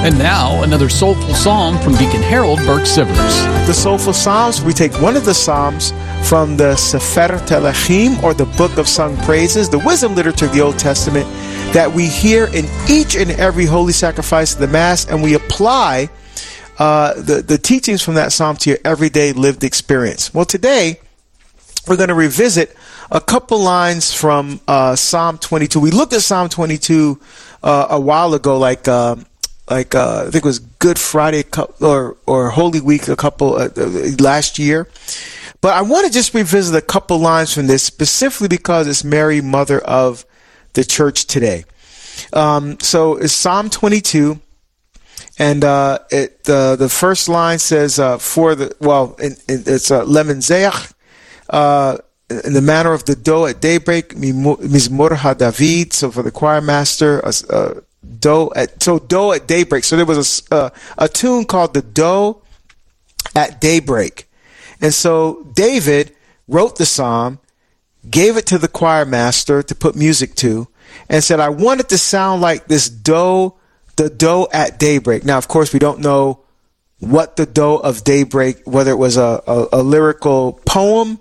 And now, another soulful psalm from Deacon Harold Burke-Sivers. The Soulful Psalms, we take one of the psalms from the Sefer Telechim, or the Book of Sung Praises, the wisdom literature of the Old Testament, that we hear in each and every holy sacrifice of the Mass, and we apply the teachings from that psalm to your everyday lived experience. Well, today, we're going to revisit a couple lines from Psalm 22. We looked at Psalm 22 a while ago, I think it was Good Friday or Holy Week last year. But I want to just revisit a couple lines from this, specifically because it's Mary, Mother of the Church today. So it's Psalm 22, and the first line says, it's Lemen Zeach, in the manner of the doe at daybreak, Mizmor HaDavid. So for the choir master, doe at daybreak. So there was a tune called the Doe at Daybreak. And so David wrote the psalm, gave it to the choir master to put music to, and said, I want it to sound like this the doe at daybreak. Now, of course, we don't know what the doe of daybreak, whether it was a lyrical poem,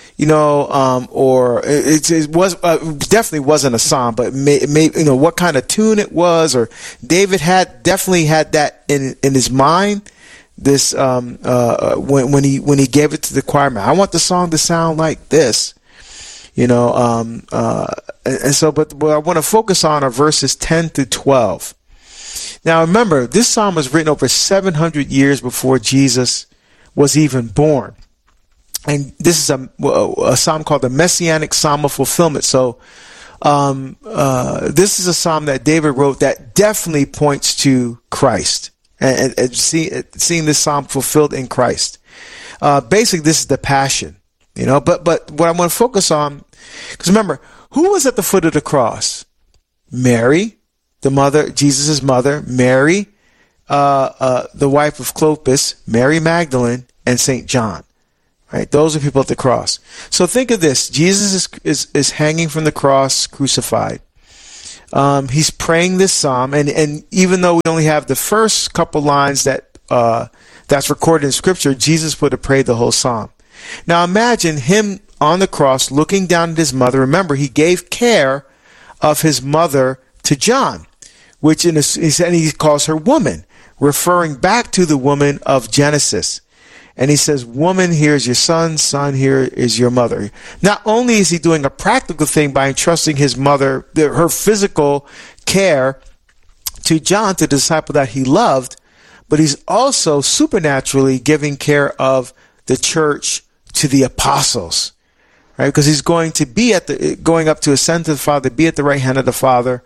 or it was definitely wasn't a psalm, but what kind of tune it was, or David definitely had that in his mind. This when he gave it to the choir man, I want the song to sound like this, and so. But what I want to focus on are verses 10 through 12. Now, remember, this psalm was written over 700 years before Jesus was even born. And this is a psalm called the Messianic Psalm of Fulfillment. So this is a psalm that David wrote that definitely points to Christ and seeing this psalm fulfilled in Christ. Basically, this is the Passion, But what I want to focus on, because remember, who was at the foot of the cross? Mary, the mother, Jesus' mother, Mary, the wife of Clopas, Mary Magdalene, and St. John. Right, those are people at the cross. So think of this: Jesus is hanging from the cross, crucified. He's praying this psalm, and even though we only have the first couple lines that's recorded in Scripture, Jesus would have prayed the whole psalm. Now imagine him on the cross, looking down at his mother. Remember, he gave care of his mother to John, which he calls her woman, referring back to the woman of Genesis. And he says, woman, here is your son, here is your mother. Not only is he doing a practical thing by entrusting his mother, her physical care to John, to the disciple that he loved, but he's also supernaturally giving care of the church to the apostles, right? Because he's going to be going up to ascend to the Father, be at the right hand of the Father.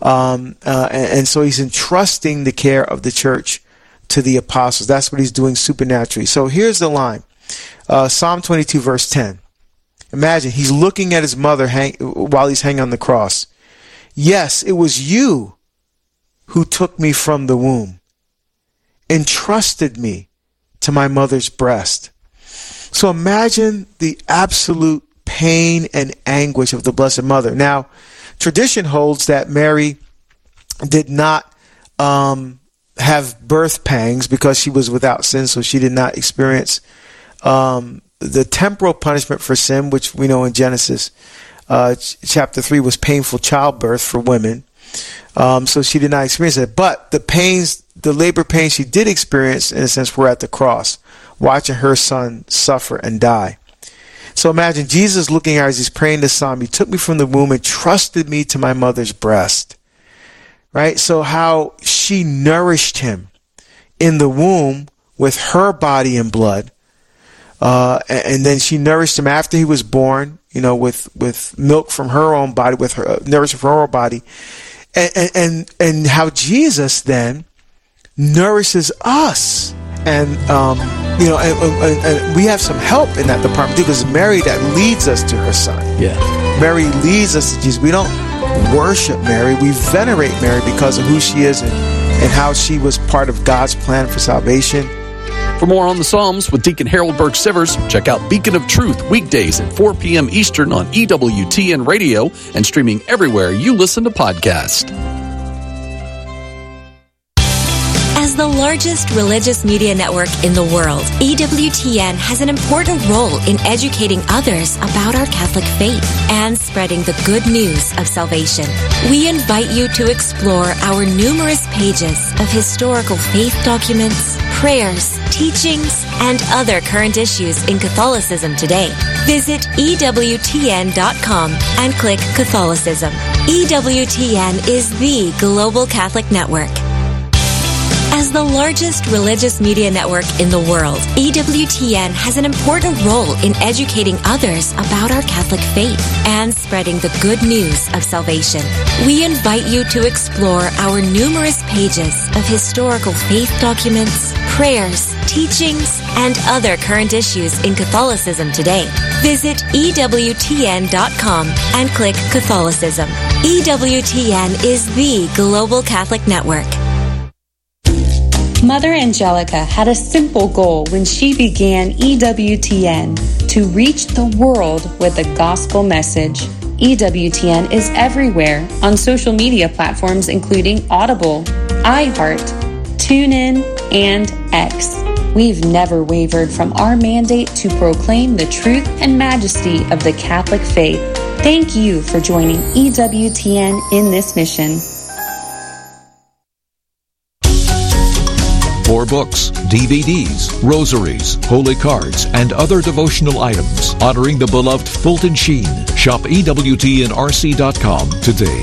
And so he's entrusting the care of the church to the apostles. That's what he's doing supernaturally. So here's the line. Psalm 22, verse 10. Imagine he's looking at his mother while he's hanging on the cross. Yes, it was you who took me from the womb, entrusted me to my mother's breast. So imagine the absolute pain and anguish of the Blessed Mother. Now, tradition holds that Mary did not have birth pangs because she was without sin, so she did not experience the temporal punishment for sin, which we know in Genesis chapter 3 was painful childbirth for women. So she did not experience it. But the labor pains she did experience, in a sense, were at the cross, watching her son suffer and die. So imagine Jesus looking at her as he's praying this psalm. He took me from the womb and trusted me to my mother's breast. Right? So how she nourished him in the womb with her body and blood. And then she nourished him after he was born, with milk from her own body, with her nourishment from her own body. And how Jesus then nourishes us. And we have some help in that department because Mary that leads us to her son. Yeah. Mary leads us to Jesus. We don't worship Mary, we venerate Mary because of who she is and how she was part of God's plan for salvation. For more on the Psalms with Deacon Harold Burke-Sivers, check out Beacon of Truth weekdays at 4 p.m. Eastern on EWTN Radio and streaming everywhere you listen to podcasts. As the largest religious media network in the world, EWTN has an important role in educating others about our Catholic faith and spreading the good news of salvation. We invite you to explore our numerous pages of historical faith documents, prayers, teachings, and other current issues in Catholicism today. Visit EWTN.com and click Catholicism. EWTN is the global Catholic network. As the largest religious media network in the world, EWTN has an important role in educating others about our Catholic faith and spreading the good news of salvation. We invite you to explore our numerous pages of historical faith documents, prayers, teachings, and other current issues in Catholicism today. Visit EWTN.com and click Catholicism. EWTN is the global Catholic network. Mother Angelica had a simple goal when she began EWTN: to reach the world with a gospel message. EWTN is everywhere on social media platforms including Audible, iHeart, TuneIn, and X. We've never wavered from our mandate to proclaim the truth and majesty of the Catholic faith. Thank you for joining EWTN in this mission. For books, DVDs, rosaries, holy cards, and other devotional items honoring the beloved Fulton Sheen, shop EWTNRC.com today.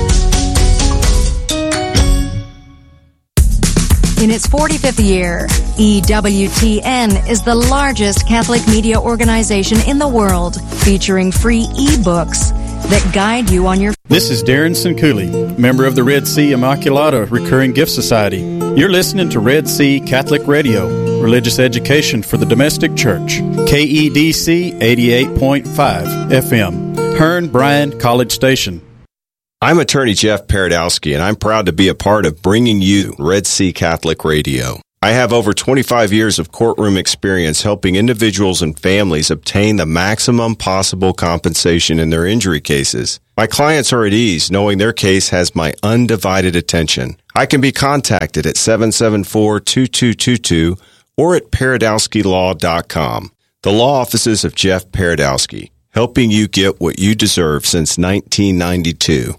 In its 45th year, EWTN is the largest Catholic media organization in the world, featuring free ebooks that guide you on your... This is Darren Sincooley, member of the Red Sea Immaculata Recurring Gift Society. You're listening to Red Sea Catholic Radio, religious education for the domestic church. KEDC 88.5 FM, Hearn Bryan College Station. I'm attorney Jeff Paradowski, and I'm proud to be a part of bringing you Red Sea Catholic Radio. I have over 25 years of courtroom experience helping individuals and families obtain the maximum possible compensation in their injury cases. My clients are at ease knowing their case has my undivided attention. I can be contacted at 774-2222 or at paradowskilaw.com. The law offices of Jeff Paradowski, helping you get what you deserve since 1992.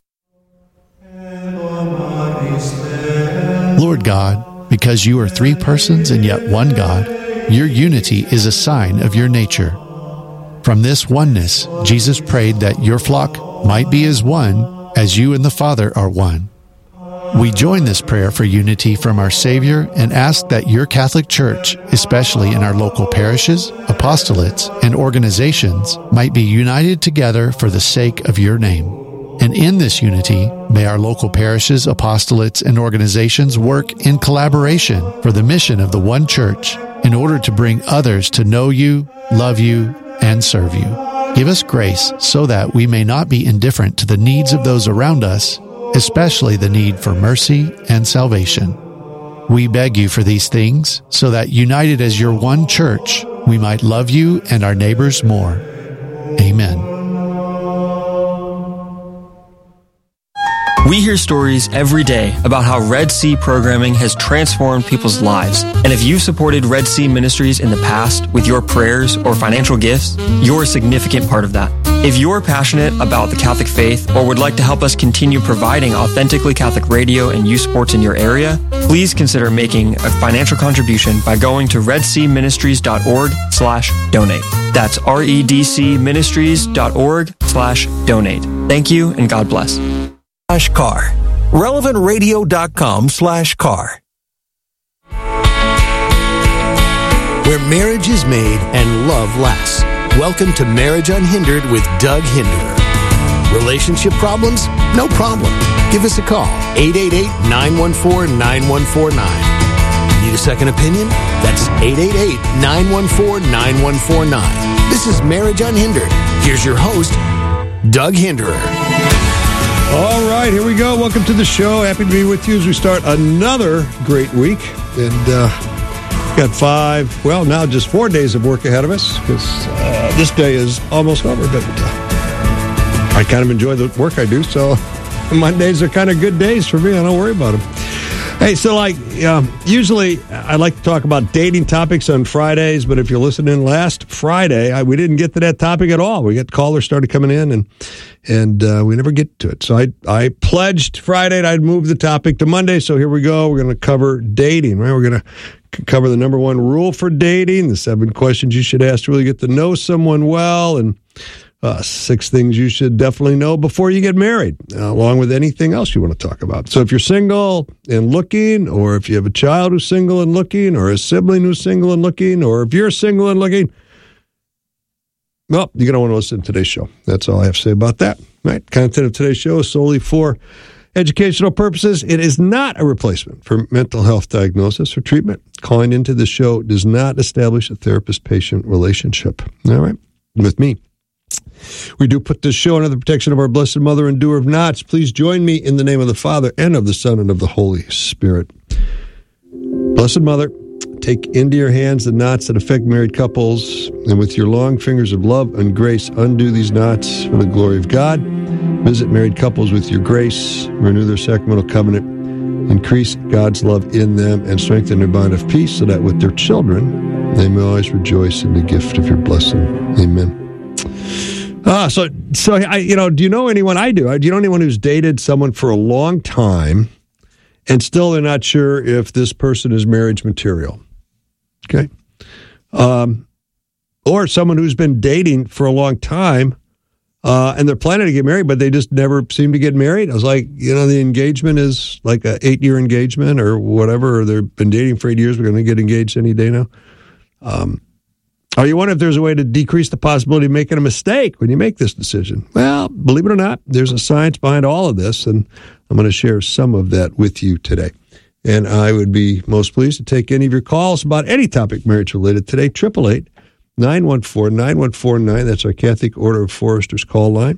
Lord God, because you are three persons and yet one God, your unity is a sign of your nature. From this oneness, Jesus prayed that your flock might be as one, as you and the Father are one. We join this prayer for unity from our Savior and ask that your Catholic Church, especially in our local parishes, apostolates, and organizations, might be united together for the sake of your name. And in this unity, may our local parishes, apostolates, and organizations work in collaboration for the mission of the one church in order to bring others to know you, love you, and serve you. Give us grace so that we may not be indifferent to the needs of those around us, especially the need for mercy and salvation. We beg you for these things so that, united as your one church, we might love you and our neighbors more. Amen. We hear stories every day about how Red Sea programming has transformed people's lives. And if you've supported Red Sea Ministries in the past with your prayers or financial gifts, you're a significant part of that. If you're passionate about the Catholic faith or would like to help us continue providing authentically Catholic radio and youth sports in your area, please consider making a financial contribution by going to redseaministries.org/donate. That's redcministries.org/donate. Thank you and God bless. /car. RelevantRadio.com/car. Where marriage is made and love lasts. Welcome to Marriage Unhindered with Doug Hinderer. Relationship problems? No problem. Give us a call. 888-914-9149. Need a second opinion? That's 888-914-9149. This is Marriage Unhindered. Here's your host, Doug Hinderer. All right, here we go. Welcome to the show. Happy to be with you as we start another great week. And got now just 4 days of work ahead of us because this day is almost over. But I kind of enjoy the work I do, so Mondays are kind of good days for me. I don't worry about them. Hey, so usually I like to talk about dating topics on Fridays, but if you're listening last Friday, we didn't get to that topic at all. We got callers started coming in, and we never get to it. So I pledged Friday that I'd move the topic to Monday, so here we go. We're going to cover dating, right? We're going to cover the number one rule for dating, the 7 questions you should ask to really get to know someone well, and 6 things you should definitely know before you get married, along with anything else you want to talk about. So if you're single and looking, or if you have a child who's single and looking, or a sibling who's single and looking, or if you're single and looking, well, you're going to want to listen to today's show. That's all I have to say about that. Right? Content of today's show is solely for educational purposes. It is not a replacement for mental health diagnosis or treatment. Calling into the show does not establish a therapist-patient relationship. All right? With me. We do put this show under the protection of our Blessed Mother and Doer of Knots. Please join me in the name of the Father, and of the Son, and of the Holy Spirit. Blessed Mother, take into your hands the knots that affect married couples, and with your long fingers of love and grace, undo these knots for the glory of God. Visit married couples with your grace, renew their sacramental covenant, increase God's love in them, and strengthen their bond of peace, so that with their children they may always rejoice in the gift of your blessing. Amen. So do you know anyone? I do. Do you know anyone who's dated someone for a long time and still they're not sure if this person is marriage material? Okay. Or someone who's been dating for a long time and they're planning to get married, but they just never seem to get married. I was like, the engagement is like a 8-year engagement or whatever, or they've been dating for 8 years. We're going to get engaged any day now. Or you wonder if there's a way to decrease the possibility of making a mistake when you make this decision. Well, believe it or not, there's a science behind all of this, and I'm going to share some of that with you today. And I would be most pleased to take any of your calls about any topic marriage-related today. 888-914-9149. That's our Catholic Order of Foresters call line.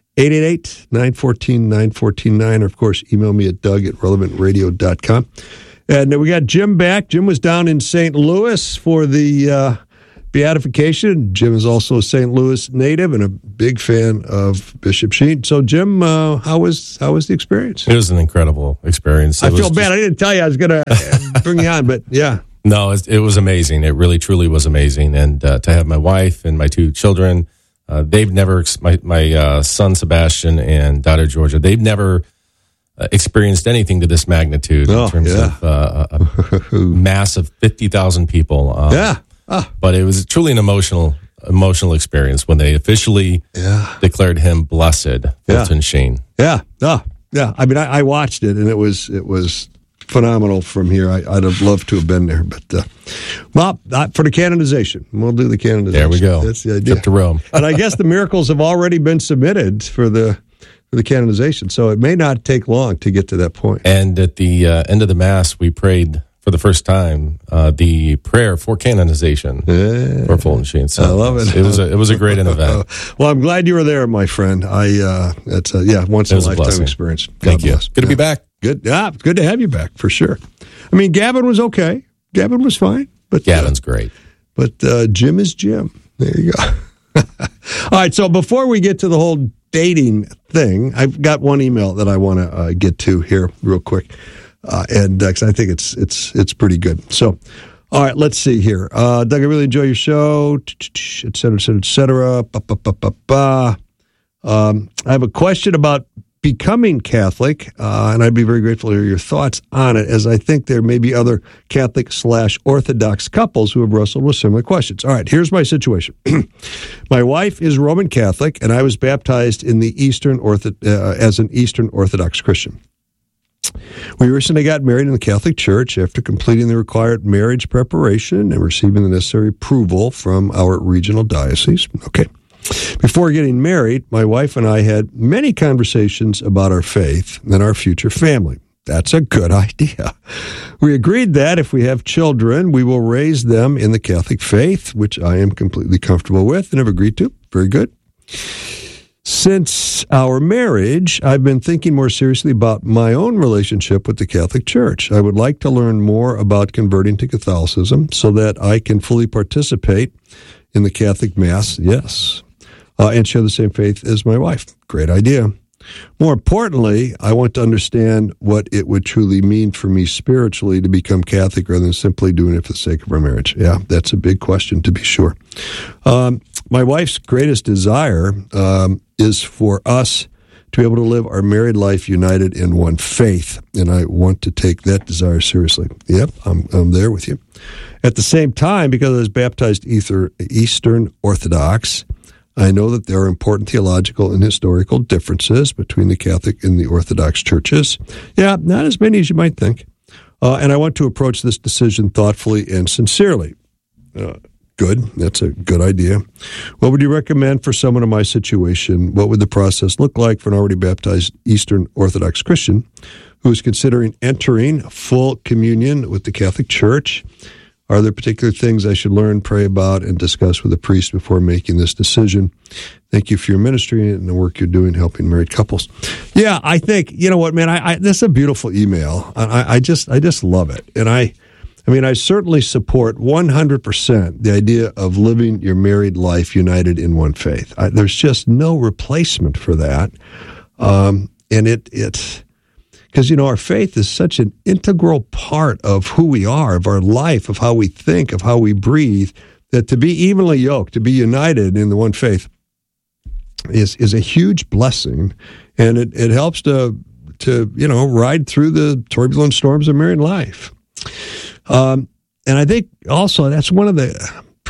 888-914-9429. Or, of course, email me at doug@relevantradio.com. And we got Jim back. Jim was down in St. Louis for the beatification. Jim is also a St. Louis native and a big fan of Bishop Sheen. So, Jim, how was the experience? It was an incredible experience. I feel bad. I didn't tell you I was going to bring you on, but yeah. No, it was amazing. It really, truly was amazing. And to have my wife and my 2 children, they've never, my son Sebastian and daughter Georgia, they've never experienced anything to this magnitude in terms of a mass of 50,000 people. But it was truly an emotional experience when they officially declared him blessed, Fulton Sheen. Yeah. I mean, I watched it, and it was phenomenal from here. I'd have loved to have been there, but for the canonization. We'll do the canonization. There we go. That's the idea. Trip to Rome. And I guess the miracles have already been submitted for the canonization, so it may not take long to get to that point. And at the end of the Mass, we prayed for the first time the prayer for canonization for Fulton Sheen. So I love it. It was a great event. Well, I'm glad you were there, my friend. That's once in a lifetime experience. Thank you. Good to be back. Good. Yeah, it's good to have you back for sure. I mean, Gavin was okay. Gavin was fine, but Gavin's great. But Jim is Jim. There you go. All right. So before we get to the whole dating thing, I've got one email that I want to get to here real quick. And cause I think it's pretty good. So, all right, let's see here. Doug, I really enjoy your show, et cetera, et cetera, et cetera. I have a question about becoming Catholic, and I'd be very grateful to hear your thoughts on it, as I think there may be other Catholic/Orthodox couples who have wrestled with similar questions. All right, here's my situation. My wife is Roman Catholic, and I was baptized in the as an Eastern Orthodox Christian. We recently got married in the Catholic Church after completing the required marriage preparation and receiving the necessary approval from our regional diocese. Okay. Before getting married, my wife and I had many conversations about our faith and our future family. That's a good idea. We agreed that if we have children, we will raise them in the Catholic faith, which I am completely comfortable with and have agreed to. Very good. Since our marriage, I've been thinking more seriously about my own relationship with the Catholic Church. I would like to learn more about converting to Catholicism so that I can fully participate in the Catholic Mass, yes, and share the same faith as my wife. Great idea. More importantly, I want to understand what it would truly mean for me spiritually to become Catholic rather than simply doing it for the sake of our marriage. Yeah, that's a big question, to be sure. My wife's greatest desire is for us to be able to live our married life united in one faith, and I want to take that desire seriously. Yep, I'm there with you. At the same time, because I was baptized Eastern Orthodox, I know that there are important theological and historical differences between the Catholic and the Orthodox churches. Yeah, not as many as you might think. And I want to approach this decision thoughtfully and sincerely. Good. That's a good idea. What would you recommend for someone in my situation? What would the process look like for an already baptized Eastern Orthodox Christian who is considering entering full communion with the Catholic Church? Are there particular things I should learn, pray about, and discuss with a priest before making this decision? Thank you for your ministry and the work you're doing helping married couples. Yeah, I think, you know what, man, this is a beautiful email. I just love it. And I certainly support 100% the idea of living your married life united in one faith. There's just no replacement for that. And it's because, our faith is such an integral part of who we are, of our life, of how we think, of how we breathe, that to be evenly yoked, to be united in the one faith is a huge blessing. And it helps to ride through the turbulent storms of married life. And I think also that's one of the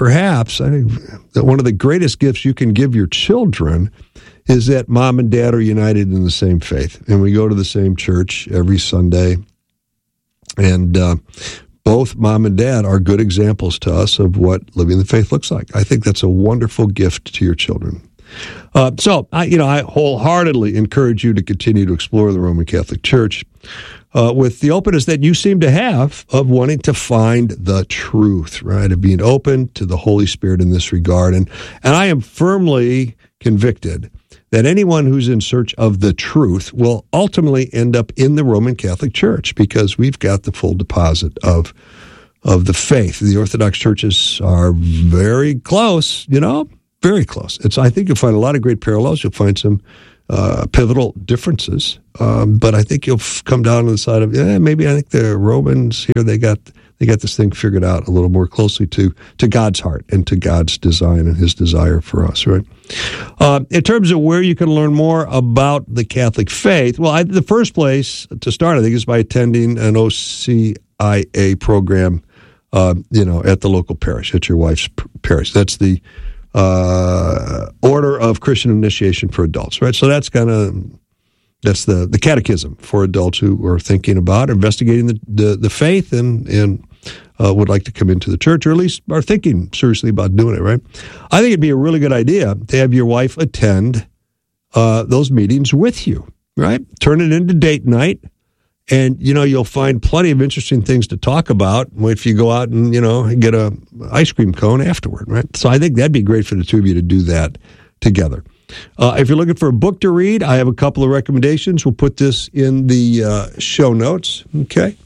greatest gifts you can give your children is that mom and dad are united in the same faith. And we go to the same church every Sunday. And both mom and dad are good examples to us of what living the faith looks like. I think that's a wonderful gift to your children. So I wholeheartedly encourage you to continue to explore the Roman Catholic Church with the openness that you seem to have of wanting to find the truth, right? Of being open to the Holy Spirit in this regard. And I am firmly convicted that anyone who's in search of the truth will ultimately end up in the Roman Catholic Church because we've got the full deposit of the faith. The Orthodox churches are very close, very close. I think you'll find a lot of great parallels. You'll find some pivotal differences, but I think you'll come down on the side of maybe I think the Romans here they got this thing figured out a little more closely to God's heart and to God's design and His desire for us, right? In terms of where you can learn more about the Catholic faith, well, the first place to start, I think, is by attending an OCIA program, at the local parish, at your wife's parish. That's the Order of Christian Initiation for Adults, right? So that's that's the catechism for adults who are thinking about investigating the faith and would like to come into the church, or at least are thinking seriously about doing it, right? I think it'd be a really good idea to have your wife attend those meetings with you, right? Turn it into date night, and, you'll find plenty of interesting things to talk about if you go out and, get a ice cream cone afterward, right? So I think that'd be great for the two of you to do that together. If you're looking for a book to read, I have a couple of recommendations. We'll put this in the show notes, okay?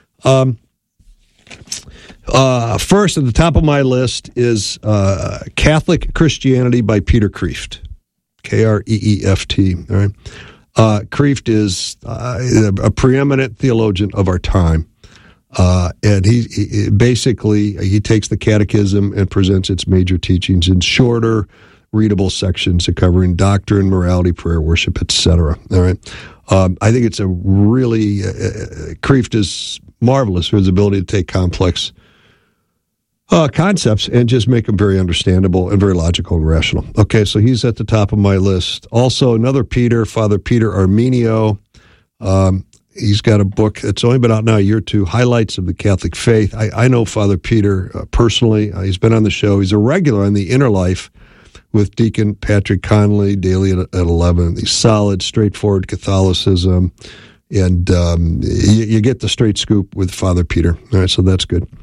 First, at the top of my list is Catholic Christianity by Peter Kreeft, K-R-E-E-F-T, all right? Kreeft is a preeminent theologian of our time, and he basically takes the catechism and presents its major teachings in shorter, readable sections covering doctrine, morality, prayer, worship, etc. All right, I think it's a really Kreeft is marvelous for his ability to take complex concepts and just make them very understandable and very logical and rational. Okay, so he's at the top of my list. Also, another Peter, Father Peter Armenio. He's got a book that's only been out now a year or two, Highlights of the Catholic Faith. I know Father Peter personally. He's been on the show. He's a regular on The Inner Life with Deacon Patrick Conley, daily at 11. He's solid, straightforward Catholicism, and you get the straight scoop with Father Peter. All right, so that's good.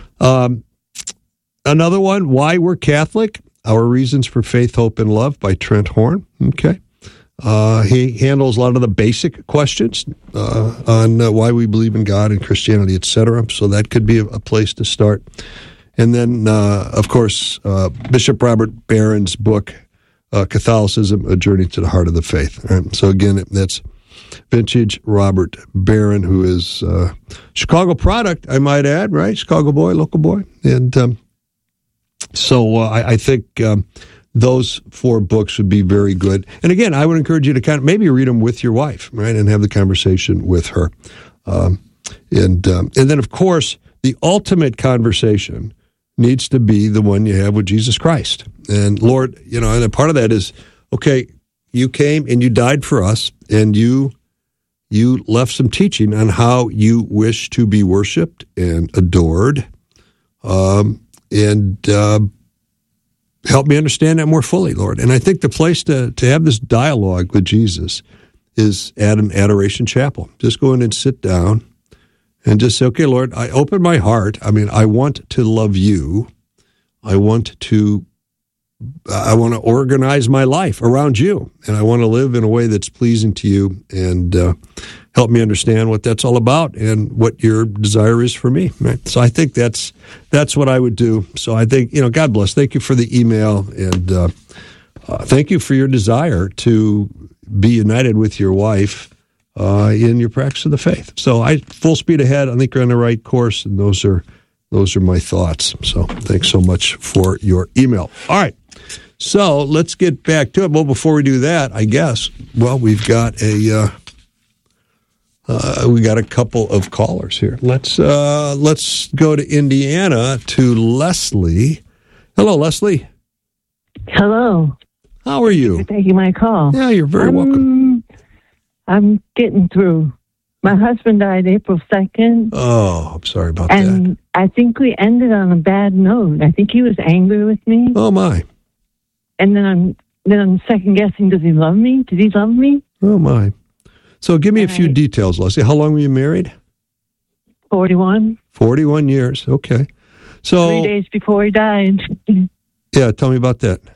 Another one, Why We're Catholic, Our Reasons for Faith, Hope, and Love by Trent Horn. Okay. He handles a lot of the basic questions on why we believe in God and Christianity, etc. So that could be a place to start. And then, of course, Bishop Robert Barron's book, Catholicism, A Journey to the Heart of the Faith. So again, that's Vintage Robert Barron, who is Chicago product, I might add, right? Chicago boy, local boy. And so I think those 4 books would be very good. And again, I would encourage you to kind of maybe read them with your wife, right, and have the conversation with her. And then, of course, the ultimate conversation needs to be the one you have with Jesus Christ. And Lord, and a part of that is, okay, you came and you died for us, and you left some teaching on how you wish to be worshiped and adored, and help me understand that more fully, Lord. And I think the place to have this dialogue with Jesus is at an adoration chapel. Just go in and sit down and just say, okay, Lord, I open my heart. I mean, I want to love you. I want to organize my life around you, and I want to live in a way that's pleasing to you, and help me understand what that's all about and what your desire is for me. Right? So I think that's what I would do. So I think, God bless. Thank you for the email, and thank you for your desire to be united with your wife in your practice of the faith. So full speed ahead. I think you're on the right course, and those are my thoughts. So thanks so much for your email. All right. So let's get back to it. Well, before we do that, I guess, we've got a couple of callers here. Let's go to Indiana to Leslie. Hello, Leslie. Hello. How are you? Thank you for taking my call. Yeah, you're very welcome. I'm getting through. My husband died April 2nd. Oh, I'm sorry about that. And I think we ended on a bad note. I think he was angry with me. Oh, my. And then I'm second guessing, does he love me? Did he love me? Oh, my. So give me a few details, Leslie. How long were you married? 41. 41 years. Okay. So 3 days before he died. Yeah, tell me about that.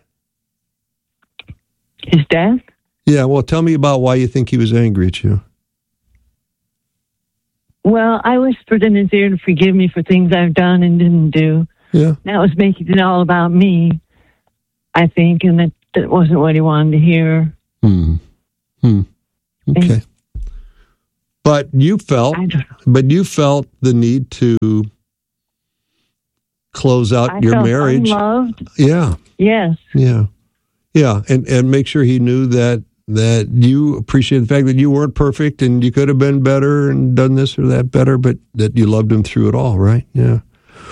His death? Yeah, well, tell me about why you think he was angry at you. Well, I whispered in his ear to forgive me for things I've done and didn't do. Yeah. That was making it all about me, I think, and that wasn't what he wanted to hear. Okay. But you felt the need to close out your marriage. Unloved. Yeah. Yes. Yeah. Yeah. And make sure he knew that you appreciate the fact that you weren't perfect and you could have been better and done this or that better, but that you loved him through it all, right? Yeah.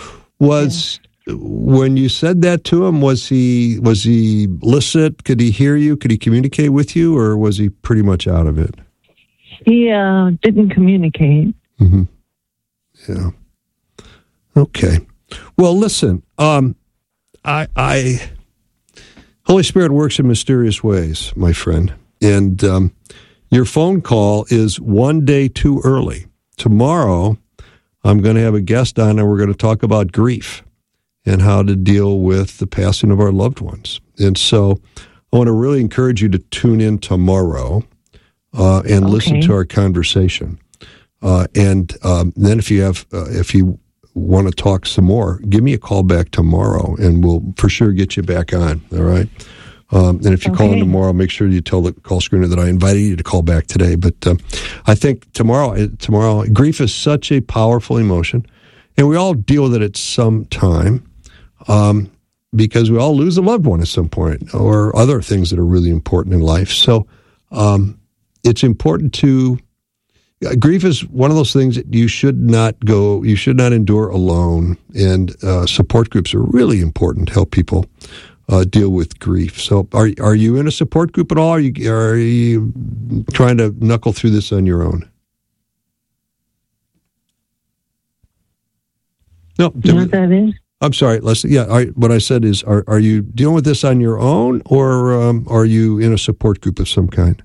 When you said that to him, was he licit? Could he hear you? Could he communicate with you, or was he pretty much out of it? He didn't communicate. Mm-hmm. Yeah. Okay. Well, listen, Holy Spirit works in mysterious ways, my friend. And your phone call is one day too early. Tomorrow, I'm going to have a guest on, and we're going to talk about grief and how to deal with the passing of our loved ones. And so I want to really encourage you to tune in tomorrow and listen to our conversation. And then if you want to talk some more, give me a call back tomorrow, and we'll for sure get you back on, all right? And if you call in tomorrow, make sure you tell the call screener that I invited you to call back today. But I think tomorrow, grief is such a powerful emotion, and we all deal with it at some time because we all lose a loved one at some point or other things that are really important in life. So it's important to... Grief is one of those things that you should not endure alone, and support groups are really important to help people deal with grief. So are you in a support group at all? Are you trying to knuckle through this on your own? No. You know what that is? I'm sorry, Leslie. Yeah, what I said is, are you dealing with this on your own, or are you in a support group of some kind?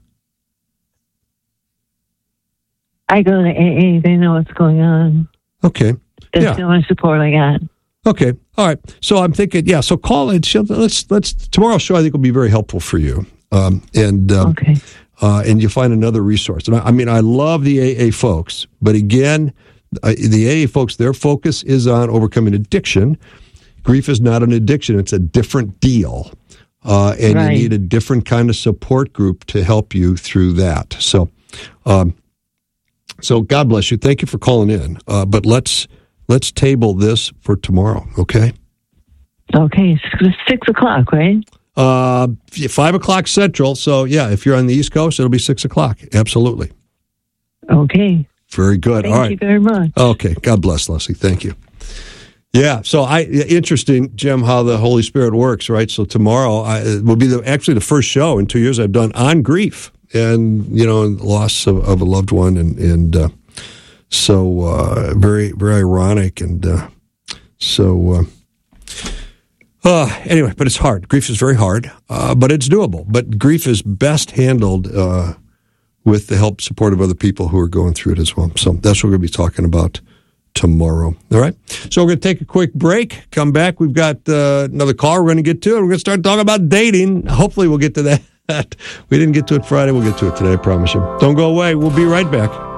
I go to AA. They know what's going on. Okay. That's the only support I got. Okay. All right. So I'm thinking, so call it. Let's tomorrow's show, I think, will be very helpful for you. And you'll find another resource. And I love the AA folks, but again, the AA folks, their focus is on overcoming addiction. Grief is not an addiction. It's a different deal. and you need a different kind of support group to help you through that. So God bless you. Thank you for calling in. But let's table this for tomorrow, okay? Okay, 6 o'clock, right? 5 o'clock Central. So, yeah, if you're on the East Coast, it'll be 6 o'clock. Absolutely. Okay. Very good. Thank All right. you very much. Okay. God bless, Leslie. Thank you. Yeah. So, interesting, Jim, how the Holy Spirit works, right? So, tomorrow will be actually the first show in 2 years I've done on grief and, loss of a loved one. And so, very, very ironic. And anyway, but it's hard. Grief is very hard, but it's doable. But grief is best handled with the help, support of other people who are going through it as well. So that's what we're going to be talking about tomorrow. All right? So we're going to take a quick break. Come back. We've got another call we're going to get to. We're going to start talking about dating. Hopefully we'll get to that. We didn't get to it Friday. We'll get to it today, I promise you. Don't go away. We'll be right back.